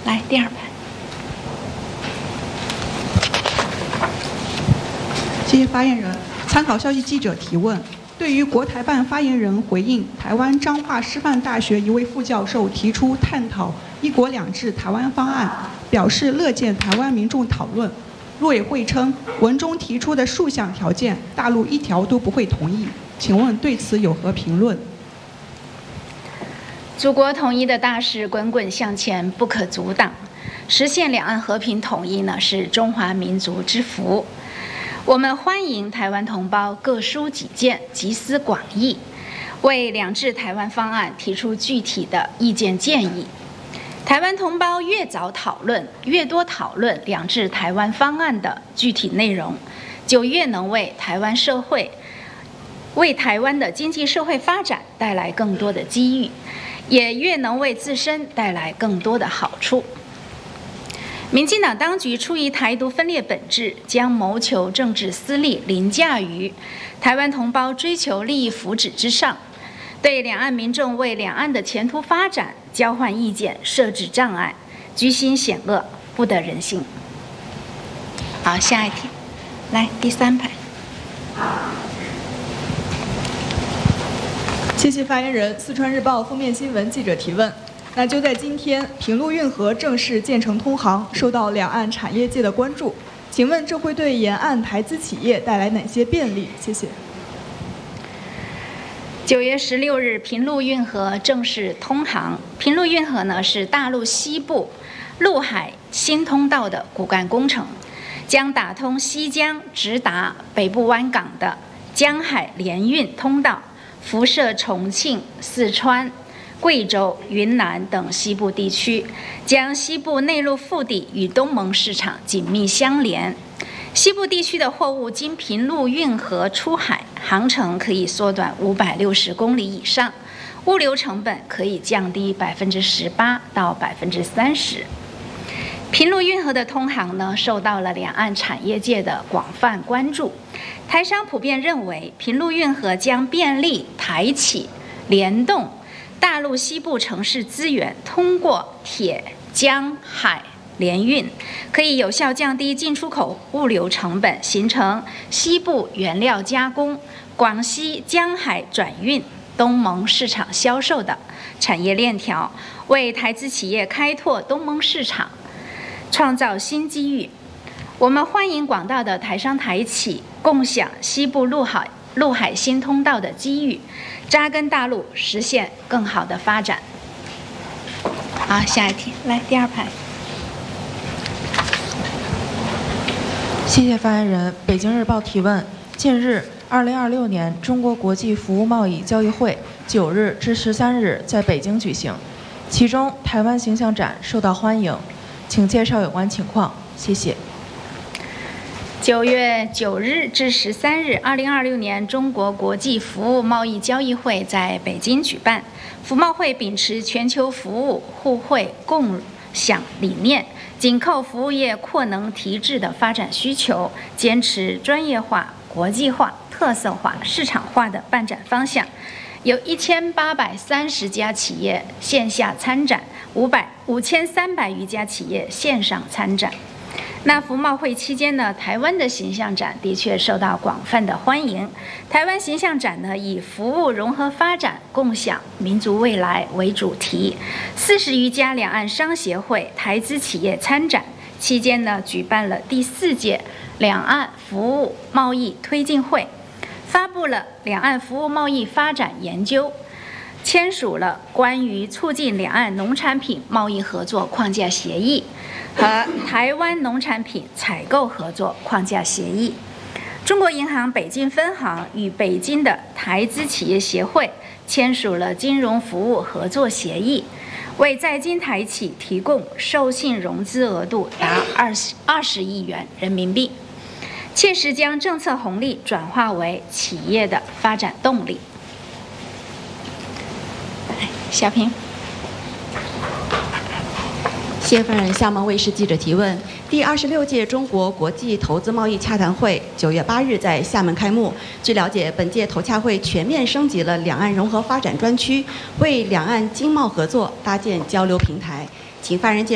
来第二排。 谢谢发言人。参考消息记者提问：对于国台办发言人回应台湾彰化师范大学一位副教授提出探讨“一国两制”台湾方案，表示乐见台湾民众讨论。陆委会称，文中提出的数项条件，大陆一条都不会同意。请问对此有何评论？ 祖国统一的大势滚滚向前，不可阻挡。实现两岸和平统一呢，是中华民族之福。我们欢迎台湾同胞各抒己见，集思广益，为两制台湾方案提出具体的意见建议。台湾同胞越早讨论，越多讨论两制台湾方案的具体内容，就越能为台湾社会、为台湾的经济社会发展带来更多的机遇，也越能为自身带来更多的好处。民进党当局出于台独分裂本质，将谋求政治私利凌驾于台湾同胞追求利益福祉之上，对两岸民众为两岸的前途发展交换意见设置障碍，居心险恶，不得人心。好，下一题，来第三排。 谢谢发言人。四川日报封面新闻记者提问：那就在今天，平陆运河正式建成通航，受到两岸产业界的关注。请问这会对沿岸台资企业带来哪些便利？谢谢。 9月16日，平陆运河正式通航。平陆运河呢是大陆西部陆海新通道的骨干工程，将打通西江直达北部湾港的江海联运通道，辐射重庆、四川、贵州、云南等西部地区，将西部内陆腹地与东盟市场紧密相连。西部地区的货物经平陆运河出海，航程可以缩短560公里以上，物流成本可以降低18%到30%。平陆运河的通航呢，受到了两岸产业界的广泛关注。台商普遍认为，平陆运河将便利台企联动大陆西部城市资源，通过铁、江、海联运，可以有效降低进出口物流成本，形成西部原料加工、广西江海转运、东盟市场销售的产业链条，为台资企业开拓东盟市场创造新机遇。我们欢迎广大的台商台企共享西部陆海新通道的机遇，扎根大陆，实现更好的发展。好，下一题，来第二排。 谢谢发言人。北京日报提问：近日，2026年中国国际服务贸易交易会9日至13日在北京举行，其中台湾形象展受到欢迎，请介绍有关情况。谢谢。 9月9日至13日，2026年中国国际服务贸易交易会在北京举办。服贸会秉持全球服务互惠共享理念，紧扣服务业扩能提质的发展需求，坚持专业化、国际化、特色化、市场化的办展方向。有1830家企业线下参展，5300余家企业线上参展。那服贸会期间呢，台湾的形象展的确受到广泛的欢迎。台湾形象展呢，以服务融合发展、共享民族未来为主题，40余家两岸商协会、台资企业参展。期间呢，举办了第4届两岸服务贸易推进会，发布了两岸服务贸易发展研究，签署了关于促进两岸农产品贸易合作框架协议和台湾农产品采购合作框架协议。中国银行北京分行与北京的台资企业协会签署了金融服务合作协议，为在京台企提供授信融资额度达20亿元人民币，切实将政策红利转化为企业的发展动力。小平。 谢谢发言人。厦门卫视记者提问：第26届中国国际投资贸易洽谈会9月8日在厦门开幕。据了解，本届投洽会全面升级了两岸融合发展专区，为两岸经贸合作搭建交流平台。请发言人介绍